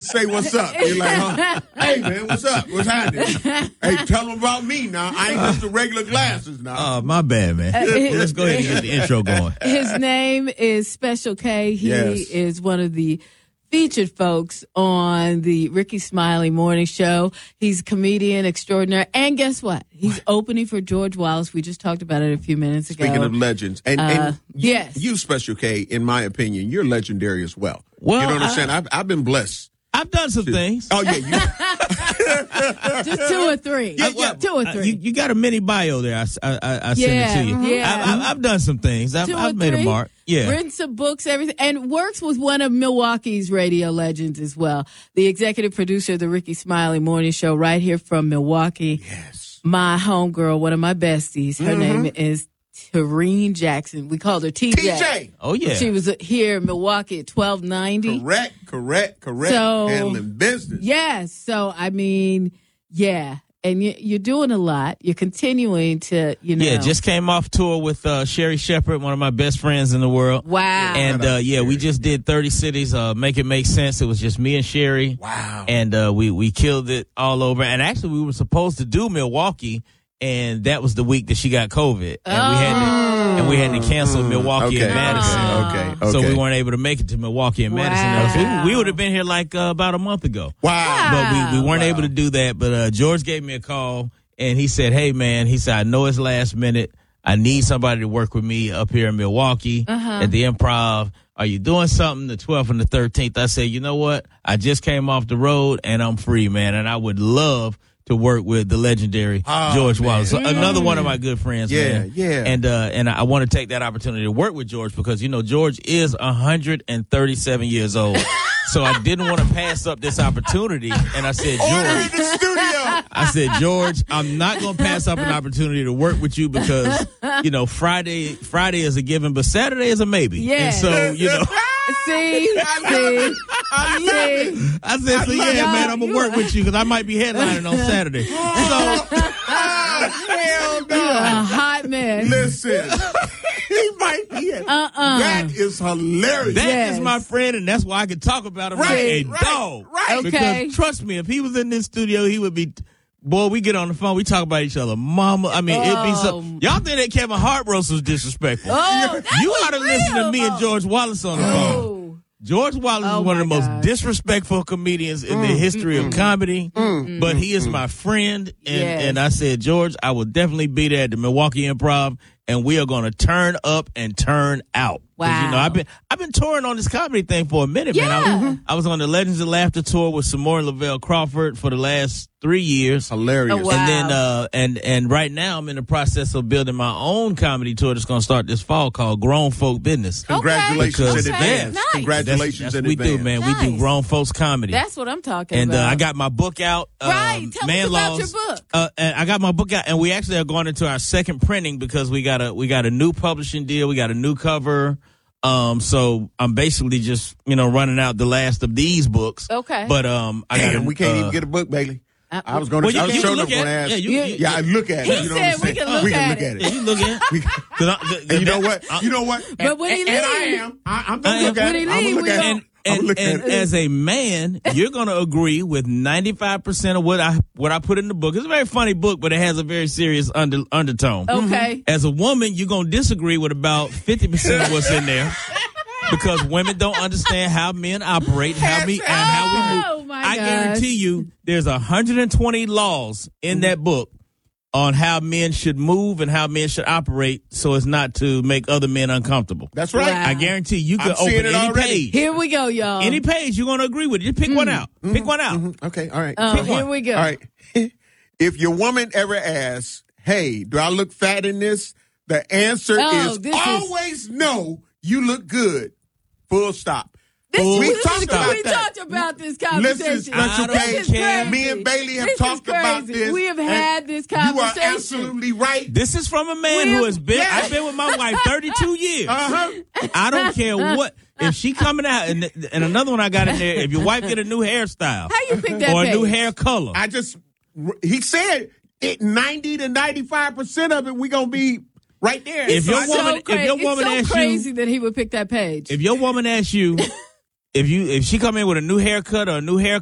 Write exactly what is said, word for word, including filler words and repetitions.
say what's up. You're like, huh? Hey, man, what's up? What's happening? Hey, tell them about me now. I ain't just the regular glasses now. Oh, my bad, man. Uh, his, Let's go ahead and get the intro going. His name is Special K. He Yes. is one of the featured folks on the Ricky Smiley Morning Show. He's a comedian extraordinaire. And guess what? He's what? opening for George Wallace. We just talked about it a few minutes ago. Speaking of legends. And, uh, and you, yes. you, Special K, in my opinion, you're legendary as well. Well, you know what I'm I, saying? I've, I've been blessed. I've done some to, things. Oh, yeah. You, Just two or three. Yeah, yeah. Two or three. Uh, you, you got a mini bio there. I, I, I, I sent yeah, it to you. Yeah. I, I, I've done some things. I've, Two I've or made three. a mark. Yeah. Written some books, everything. And works with one of Milwaukee's radio legends as well. The executive producer of the Ricky Smiley Morning Show right here from Milwaukee. yes. My homegirl, one of my besties. Her Mm-hmm. name is Tareen Jackson. We called her T J. T J. Oh, yeah. She was here in Milwaukee at twelve ninety. Correct, correct, correct. So- Handling business. Yes. So, I mean, yeah. And you, you're doing a lot. You're continuing to, you know. Yeah, just came off tour with uh, Sherry Shepherd, one of my best friends in the world. Wow. And uh, yeah, we just did thirty cities. Uh, make it make sense. It was just me and Sherry. Wow. And uh, we we killed it all over. And actually, we were supposed to do Milwaukee, and that was the week that she got COVID, and we had to and we had to cancel Milwaukee okay, and Madison. Okay, okay, So okay. we weren't able to make it to Milwaukee and Madison. Else Wow. We, we would have been here like uh, about a month ago. Wow. But we, we weren't Wow. able to do that. But uh, George gave me a call, and he said, hey, man, he said, I know it's last minute. I need somebody to work with me up here in Milwaukee Uh-huh. at the Improv. Are you doing something the twelfth and the thirteenth? I said, you know what? I just came off the road, and I'm free, man. And I would love to work with the legendary Oh, George man. Wallace. So another one of my good friends, Yeah, man. yeah. And uh, and I want to take that opportunity to work with George because, you know, George is one hundred thirty-seven years old. So I didn't want to pass up this opportunity. And I said, Order in George, the studio. I said, George, I'm not going to pass up an opportunity to work with you because, you know, Friday Friday is a given, but Saturday is a maybe. Yeah. And so, you know. See? See? I love it. See? I said, so yeah, it. man, I'm going to work with you because I might be headlining on Saturday. So, Oh, hell You're no. a hot man. Listen. He might be it. Uh-uh. That is hilarious. that Yes. is my friend, and that's why I can talk about him like Right, a right, dog. right. Okay. Because trust me, if he was in this studio, he would be. Boy, we get on the phone, we talk about each other. Mama, I mean, it'd be so. Oh. Y'all think that Kevin Hart roast was disrespectful? Oh, that you was ought to listen to real. me and George Wallace on the phone. Oh. George Wallace Oh, is one of the my most God. disrespectful comedians in the history of comedy, but he is my friend. And, Yes. and I said, George, I will definitely be there at the Milwaukee Improv, and we are going to turn up and turn out. 'Cause, Wow. You know, I've been I've been touring on this comedy thing for a minute, man. I, Yeah. was- I was on the Legends of Laughter tour with Samora Lavelle Crawford for the last three years. Hilarious. Oh, wow. And then, uh, and and right now I'm in the process of building my own comedy tour that's going to start this fall called Grown Folk Business. Congratulations Because- in Okay. advance. Nice. Congratulations That's, that's in what we advance. do, man. We do Nice. grown folks comedy. That's what I'm talking and uh, about. I got my book out. Right. Um, Tell us Man about Laws. your book. Uh, and I got my book out, and we actually are going into our second printing because we got a we got a new publishing deal. We got a new cover. Um, so I'm basically just you know running out the last of these books. Okay. But um, I got Damn, a, we can't uh, even get a book, Bailey. Uh, I was going to. well, you- I was you showing can up look going to at ask. it. Yeah, Yeah, you- yeah, I look at He it. You know said what I'm we can saying? look we can at look it. at it. Yeah, you look at it. We- 'Cause I- And you know that- what? I- You know what? But when he and, and I leave- am. I, I'm I gonna am. look at When he it. I'm leave, gonna look we at don't- it. And, I'm and, looking and at it. as a man, you're going to agree with ninety-five percent of what I what I put in the book. It's a very funny book, but it has a very serious under, undertone. Okay. As a woman, you're going to disagree with about fifty percent of what's in there because women don't understand how men operate, how me, and how we move. Oh, my I gosh. guarantee you there's one hundred twenty laws in that book on how men should move and how men should operate so as not to make other men uncomfortable. That's right. Wow. I guarantee you I'm can seeing open it any already. page. Here we go, y'all. Any page you're going to agree with. Just pick one out. Pick one out. Okay, all right. Oh, Pick here one. we go. All right. If your woman ever asks, hey, do I look fat in this? The answer Oh, is this is- always no, you look good. Full stop. This, we this talked is- about we that. talked about this conversation. Listen, Special I don't K, This is crazy. me and Bailey have This is talked about crazy. this. We have and had this You are conversation. absolutely right. This is from a man We who have- has been. Yes. I've been with my wife thirty-two years. Uh-huh. I don't care what. If she coming out, and, and another one I got in there, if your wife get a new hairstyle How you pick that or a page? new hair color, I just, he said it ninety to ninety-five percent of it, we going to be right there. If So your I so just- woman- if cra- your woman it's so asks you- crazy that he would pick that page. if your woman asks you, if you if she come in with a new haircut or a new hair